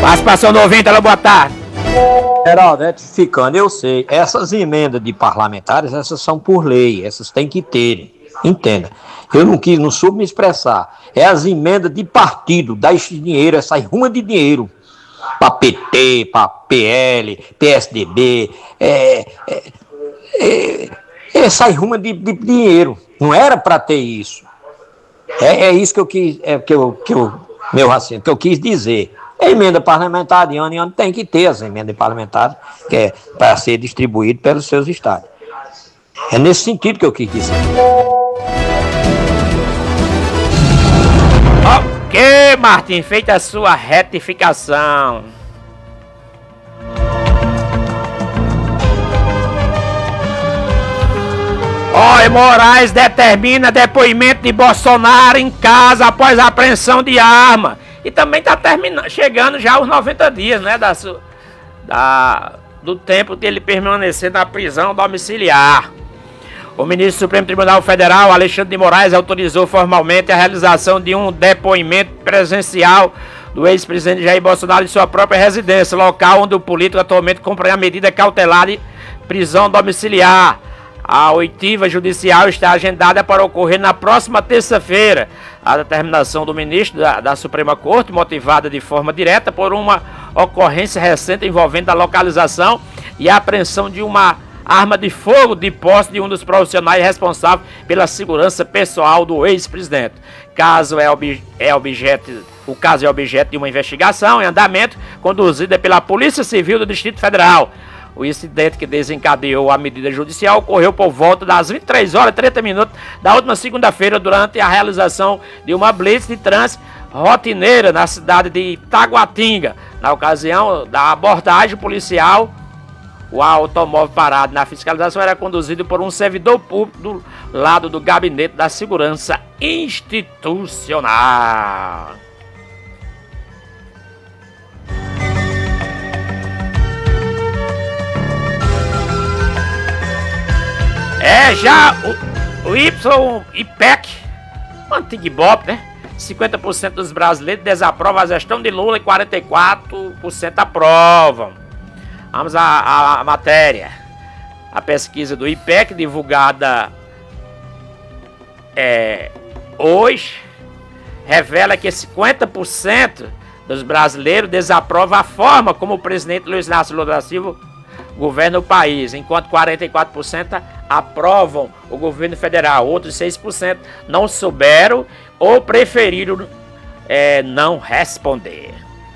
Participação do ouvinte, alô, boa tarde. Geraldo, retificando, eu sei, essas emendas de parlamentares, essas são por lei, essas tem que terem, entenda. Eu não soube me expressar. É as emendas de partido, dá esse dinheiro, essa ruma de dinheiro, para PT, para PL, PSDB, essa ruma de dinheiro. Não era para ter isso. É isso que eu quis, meu raciocínio, que eu quis dizer. A emenda parlamentar de ano em ano tem que ter as emendas parlamentares, que é para ser distribuído pelos seus estados. É nesse sentido que eu quis dizer. Ok, Martim, feita a sua retificação. Moraes determina depoimento de Bolsonaro em casa após a apreensão de arma. E também está chegando já aos 90 dias, né, do tempo que ele permanecer na prisão domiciliar. O ministro do Supremo Tribunal Federal, Alexandre de Moraes, autorizou formalmente a realização de um depoimento presencial do ex-presidente Jair Bolsonaro em sua própria residência, local onde o político atualmente cumpre a medida cautelar de prisão domiciliar. A oitiva judicial está agendada para ocorrer na próxima terça-feira. A determinação do ministro da Suprema Corte, motivada de forma direta por uma ocorrência recente envolvendo a localização e a apreensão de uma arma de fogo de posse de um dos profissionais responsáveis pela segurança pessoal do ex-presidente. O caso é objeto de uma investigação em andamento conduzida pela Polícia Civil do Distrito Federal. O incidente que desencadeou a medida judicial ocorreu por volta das 23 horas e 30 minutos da última segunda-feira, durante a realização de uma blitz de trânsito rotineira na cidade de Taguatinga. Na ocasião da abordagem policial, o automóvel parado na fiscalização era conduzido por um servidor público do lado do Gabinete da Segurança Institucional. Já o IPEC, o antigo Ibope, né? 50% dos brasileiros desaprovam a gestão de Lula e 44% aprovam. Vamos à matéria. A pesquisa do IPEC, divulgada hoje, revela que 50% dos brasileiros desaprovam a forma como o presidente Luiz Inácio Lula da Silva governa o país, enquanto 44% aprovam o governo federal. Outros 6% não souberam ou preferiram não responder.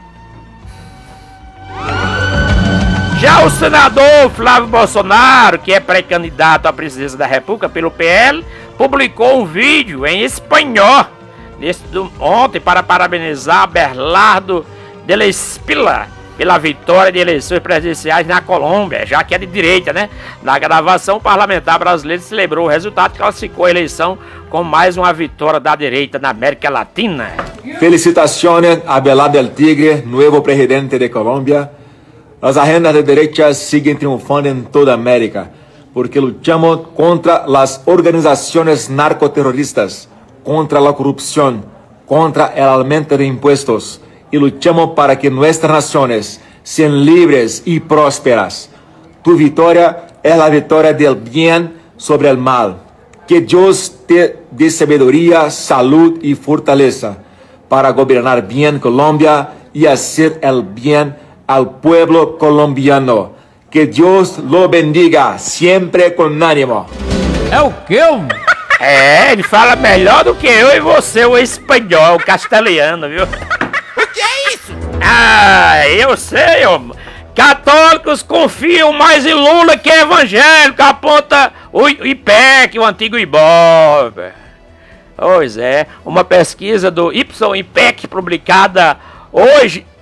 Já o senador Flávio Bolsonaro, que é pré-candidato à presidência da República pelo PL, publicou um vídeo em espanhol ontem para parabenizar Abelardo de la Espila pela vitória de eleições presidenciais na Colômbia, já que é de direita, né? Na gravação, o parlamentar brasileiro celebrou o resultado e classificou a eleição como mais uma vitória da direita na América Latina. Felicitaciones a Abelardo del Tigre, nuevo presidente de Colombia. Las agendas de derecha siguen triunfando en toda América, porque luchamos contra las organizaciones narcoterroristas, contra la corrupción, contra el aumento de impuestos, y luchamos para que nuestras naciones sean libres y prósperas. Tu victoria es la victoria del bien sobre el mal. Que Dios te dé sabiduría, salud y fortaleza para gobernar bien Colombia y hacer el bien al pueblo colombiano. Que Dios lo bendiga, sempre com ânimo. É o quê? Ele fala melhor do que eu e você, o espanhol, o castelhano, viu? O que é isso? Eu sei, homem. Católicos confiam mais em Lula que evangélico, aponta o IPEC, o antigo Ibope. Pois é, uma pesquisa do IPEC publicada hoje